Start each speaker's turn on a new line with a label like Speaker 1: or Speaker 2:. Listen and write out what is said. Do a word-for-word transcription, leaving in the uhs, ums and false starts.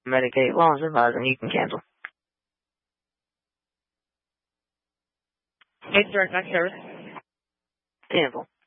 Speaker 1: Medicate loans advising you can cancel.
Speaker 2: Hey, direct next service.
Speaker 1: Cancel.